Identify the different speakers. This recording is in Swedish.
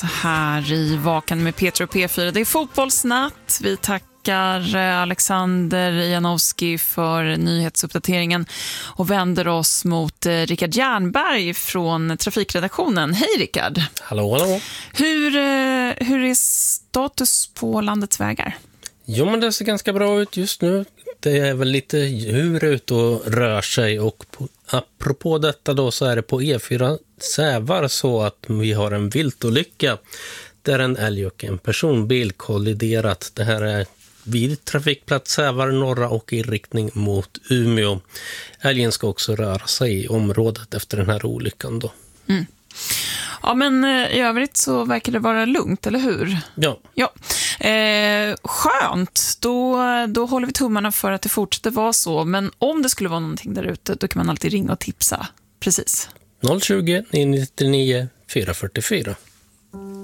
Speaker 1: Här i Vakan med Peter och P4. Det är fotbollsnatt. Vi tackar Alexander Janowski för nyhetsuppdateringen och vänder oss mot Rickard Jernberg från trafikredaktionen. Hej Rickard!
Speaker 2: Hallå, hallå!
Speaker 1: Hur är status på landets vägar?
Speaker 2: Jo, men det ser ganska bra ut just nu. Det är väl lite djur ut och rör sig, och apropå detta då så är det på E4 Sävar så att vi har en viltolycka där en älg och en personbil kolliderat. Det här är vid trafikplats Sävar norra och i riktning mot Umeå. Älgen ska också röra sig i området efter den här olyckan då.
Speaker 1: Mm. Ja, men i övrigt så verkar det vara lugnt, eller hur?
Speaker 2: Ja.
Speaker 1: Skönt. Då håller vi tummarna för att det fortsätter vara så. Men om det skulle vara någonting där ute, då kan man alltid ringa och tipsa. Precis.
Speaker 2: 020 999 444.